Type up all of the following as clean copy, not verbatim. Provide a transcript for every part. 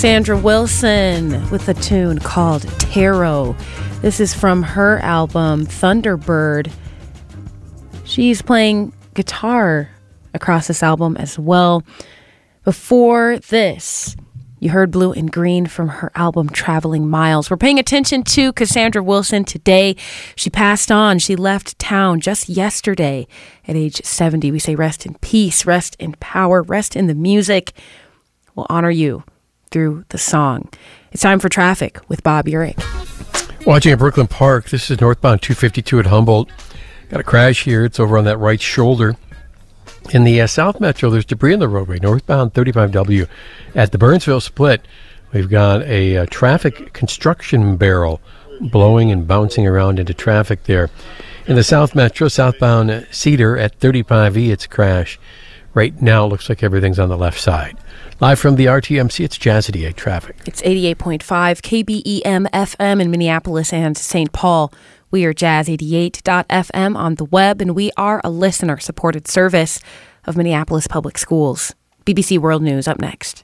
Cassandra Wilson with a tune called Tarot. This is from her album Thunderbird. She's playing guitar across this album as well. Before this, you heard Blue and Green from her album Traveling Miles. We're paying attention to Cassandra Wilson today. She passed on. She left town just yesterday at age 70. We say rest in peace, rest in power, rest in the music. We'll honor you through the song. It's time for traffic with Bob Urich. Watching at Brooklyn Park, this is northbound 252 at Humboldt. Got a crash here. It's over on that right shoulder. In the South Metro, there's debris on the roadway. Northbound 35W at the Burnsville split. We've got a traffic construction barrel blowing and bouncing around into traffic there. In the South Metro, southbound Cedar at 35E, it's a crash. Right now, it looks like everything's on the left side. Live from the RTMC, it's Jazz 88 traffic. It's 88.5 KBEM FM in Minneapolis and St. Paul. We are jazz88.fm on the web, and we are a listener-supported service of Minneapolis Public Schools. BBC World News up next.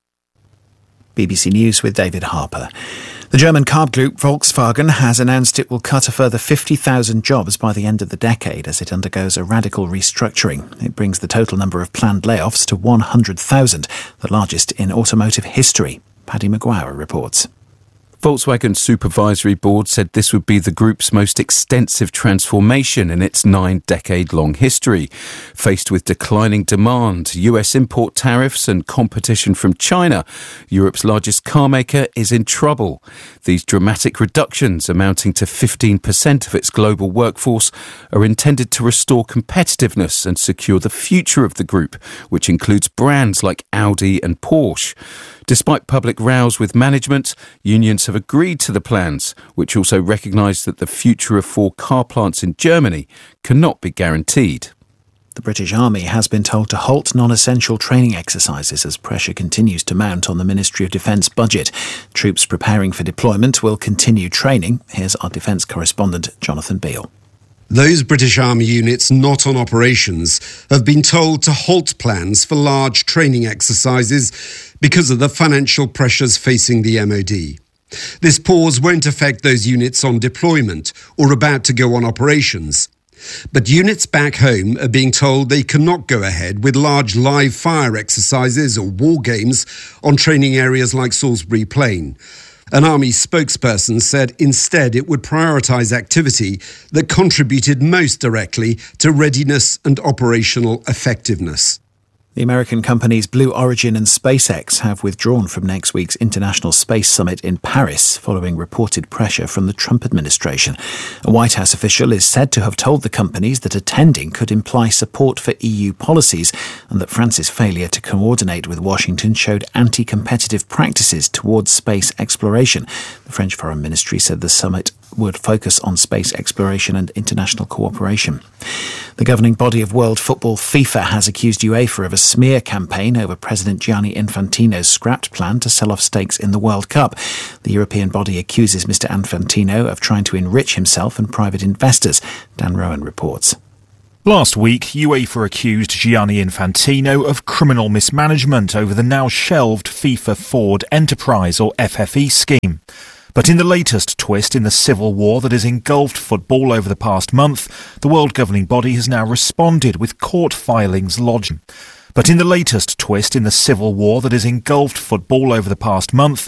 BBC News with David Harper. The German car group Volkswagen has announced it will cut a further 50,000 jobs by the end of the decade as it undergoes a radical restructuring. It brings the total number of planned layoffs to 100,000, the largest in automotive history. Paddy Maguire reports. Volkswagen's supervisory board said this would be the group's most extensive transformation in its 9-decade-long history. Faced with declining demand, US import tariffs and competition from China, Europe's largest car maker is in trouble. These dramatic reductions, amounting to 15% of its global workforce, are intended to restore competitiveness and secure the future of the group, which includes brands like Audi and Porsche. Despite public rows with management, unions have agreed to the plans, which also recognise that the future of 4 car plants in Germany cannot be guaranteed. The British Army has been told to halt non-essential training exercises as pressure continues to mount on the Ministry of Defence budget. Troops preparing for deployment will continue training. Here's our defence correspondent, Jonathan Beale. Those British Army units not on operations have been told to halt plans for large training exercises because of the financial pressures facing the MOD. This pause won't affect those units on deployment or about to go on operations. But units back home are being told they cannot go ahead with large live fire exercises or war games on training areas like Salisbury Plain. An Army spokesperson said instead it would prioritise activity that contributed most directly to readiness and operational effectiveness. The American companies Blue Origin and SpaceX have withdrawn from next week's International Space Summit in Paris following reported pressure from the Trump administration. A White House official is said to have told the companies that attending could imply support for EU policies and that France's failure to coordinate with Washington showed anti-competitive practices towards space exploration. The French Foreign Ministry said the summit would focus on space exploration and international cooperation. The governing body of world football, FIFA, has accused UEFA of a smear campaign over President Gianni Infantino's scrapped plan to sell off stakes in the World Cup. The European body accuses Mr. Infantino of trying to enrich himself and private investors. Dan Rowan reports. Last week, UEFA accused Gianni Infantino of criminal mismanagement over the now shelved FIFA Forward Enterprise, or FFE, scheme. But in the latest twist in the civil war that has engulfed football over the past month, the world governing body has now responded with court filings lodged. But in the latest twist in the civil war that has engulfed football over the past month,